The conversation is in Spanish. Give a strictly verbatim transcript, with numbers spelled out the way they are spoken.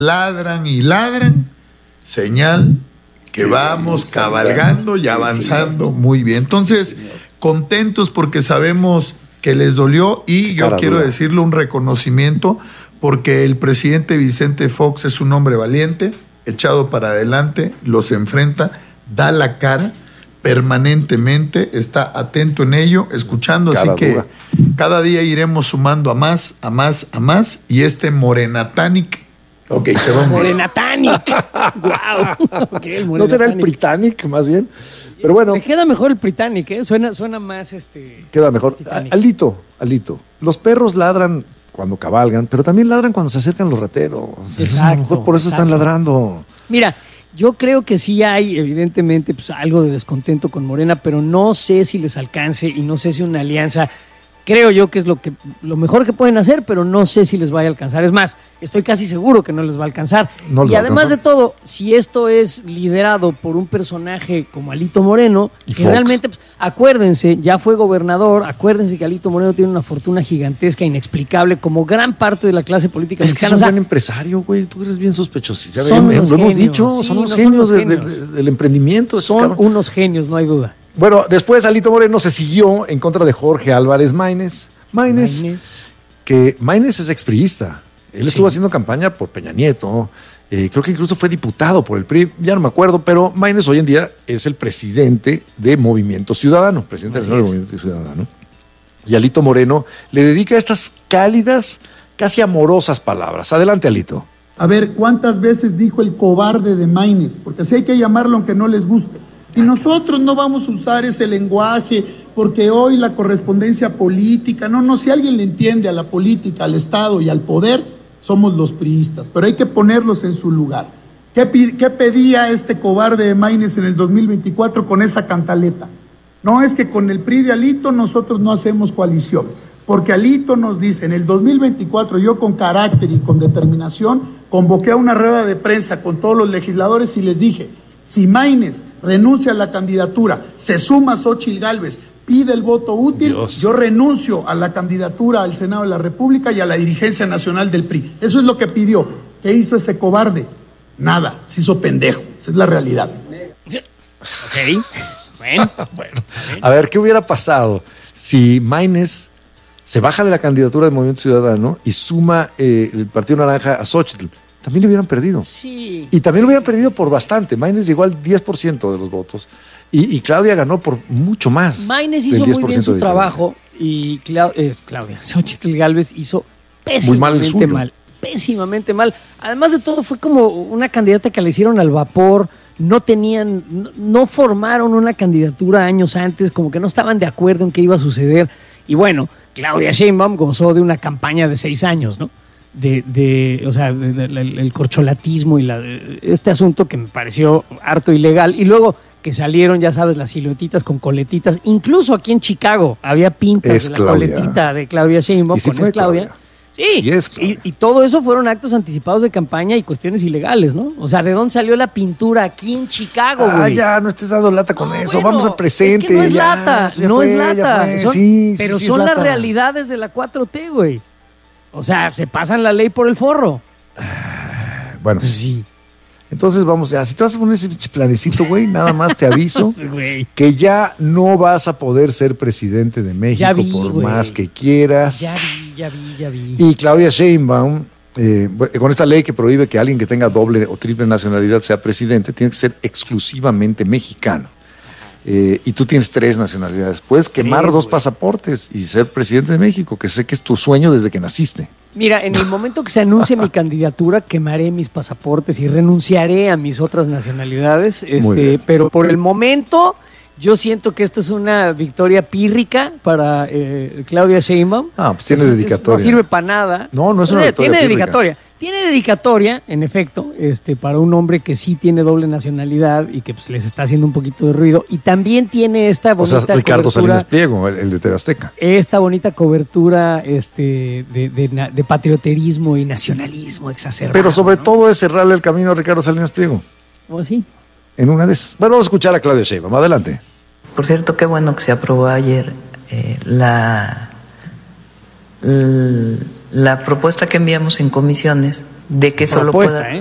ladran y ladran, señal que vamos cabalgando y avanzando muy bien. Entonces, contentos porque sabemos que les dolió y yo quiero decirle un reconocimiento porque el presidente Vicente Fox es un hombre valiente, echado para adelante, los enfrenta, da la cara permanentemente, está atento en ello, escuchando, así que cada día iremos sumando a más, a más, a más, y este Morenatanic, ok, se va a Morenatanic, wow. Okay, ¿No será el Britannic más bien? Pero bueno. Me queda mejor el Britannic, ¿eh? Suena, suena más este. Queda mejor. Titanic. Alito, Alito. Los perros ladran cuando cabalgan, pero también ladran cuando se acercan los rateros. Exacto. A lo mejor por eso exacto. están ladrando. Mira, yo creo que sí hay, evidentemente, pues, algo de descontento con Morena, pero no sé si les alcance y no sé si una alianza. Creo yo que es lo que lo mejor que pueden hacer, pero no sé si les vaya a alcanzar. Es más, estoy casi seguro que no les va a alcanzar. No y además de todo, si esto es liderado por un personaje como Alito Moreno, y que Fox. realmente, pues, acuérdense, ya fue gobernador, acuérdense que Alito Moreno tiene una fortuna gigantesca, inexplicable, como gran parte de la clase política es mexicana. Es que es un buen empresario, güey. Tú eres bien sospechoso. Ya son bien, lo hemos dicho, sí, son los no genios, son los genios. De, de, de, del emprendimiento. Son unos genios, no hay duda. Bueno, después Alito Moreno se siguió en contra de Jorge Álvarez Maínez. Maínez, Maínez. que Maínez es expriista. Él sí. estuvo haciendo campaña por Peña Nieto. Eh, creo que incluso fue diputado por el P R I, ya no me acuerdo, pero Maínez hoy en día es el presidente de Movimiento Ciudadano, presidente del Movimiento Ciudadano. Y Alito Moreno le dedica estas cálidas, casi amorosas palabras. Adelante, Alito. A ver, ¿cuántas veces dijo el cobarde de Maínez? Porque así hay que llamarlo aunque no les guste. Y nosotros no vamos a usar ese lenguaje porque hoy la correspondencia política, no, no, si alguien le entiende a la política, al Estado y al poder, somos los priistas, pero hay que ponerlos en su lugar. ¿Qué, qué pedía este cobarde de Maínez en el dos mil veinticuatro con esa cantaleta? No, es que con el P R I de Alito nosotros no hacemos coalición, porque Alito nos dice, en el dos mil veinticuatro yo con carácter y con determinación convoqué a una rueda de prensa con todos los legisladores y les dije, si Maínez renuncia a la candidatura, se suma Xóchitl Gálvez, pide el voto útil, Dios. yo renuncio a la candidatura al Senado de la República y a la dirigencia nacional del P R I. Eso es lo que pidió. ¿Qué hizo ese cobarde? Nada, se hizo pendejo. Esa es la realidad. Ok, bueno. bueno. A ver, ¿qué hubiera pasado si Maínez se baja de la candidatura del Movimiento Ciudadano y suma eh, el Partido Naranja a Xóchitl? También lo hubieran perdido. Sí. Y también lo hubieran perdido por bastante. Maínez llegó al diez por ciento de los votos y, y Claudia ganó por mucho más. Maínez hizo muy bien su trabajo y Clau, eh, Claudia, Xóchitl Gálvez hizo pésimamente mal, mal. Pésimamente mal. Además de todo, fue como una candidata que le hicieron al vapor. No tenían, no, no formaron una candidatura años antes, como que no estaban de acuerdo en qué iba a suceder. Y bueno, Claudia Sheinbaum gozó de una campaña de seis años, ¿no? De, de, o sea, de, de, de, el corcholatismo y la, este asunto que me pareció harto ilegal. Y luego que salieron, ya sabes, las siluetitas con coletitas. Incluso aquí en Chicago había pintas es de la Claudia. coletita de Claudia Sheinbaum si con es Claudia. Claudia. Sí, sí es Claudia. Y, y todo eso fueron actos anticipados de campaña y cuestiones ilegales, ¿no? O sea, ¿de dónde salió la pintura aquí en Chicago, güey? Ah, ya, no estés dando lata con no, eso. Bueno, vamos al presente. Es que no es ya, lata, ya no fue, es lata. Son, sí, pero sí, sí son es las lata. realidades de la cuatro T, güey. O sea, se pasan la ley por el forro. Bueno, pues sí. Entonces vamos, ya, si te vas a poner ese planecito, güey, nada más te aviso sí, que ya no vas a poder ser presidente de México vi, por güey. más que quieras. Ya vi, ya vi, ya vi. Y Claudia Sheinbaum, eh, con esta ley que prohíbe que alguien que tenga doble o triple nacionalidad sea presidente, tiene que ser exclusivamente mexicano. Eh, y tú tienes tres nacionalidades. Puedes quemar tres, dos wey. pasaportes y ser presidente de México, que sé que es tu sueño desde que naciste. Mira, en el momento que se anuncie mi candidatura, quemaré mis pasaportes y renunciaré a mis otras nacionalidades. Este, pero por el momento, yo siento que esta es una victoria pírrica para eh, Claudia Sheinbaum. Ah, pues tiene es, dedicatoria. Es, no sirve para nada. No, no es una victoria Tiene pírrica. dedicatoria. Tiene dedicatoria, en efecto, este, para un hombre que sí tiene doble nacionalidad y que pues, les está haciendo un poquito de ruido. Y también tiene esta bonita o sea, Ricardo cobertura, Salinas Pliego, el, el de T V Azteca. Esta bonita cobertura este, de, de, de patrioterismo y nacionalismo exacerbado. Pero sobre ¿no? todo es cerrarle el camino a Ricardo Salinas Pliego. ¿O así? En una de esas. Bueno, vamos a escuchar a Claudia Sheinbaum. Adelante. Por cierto, qué bueno que se aprobó ayer eh, la... El, la propuesta que enviamos en comisiones de que solo propuesta, pueda... ¿eh?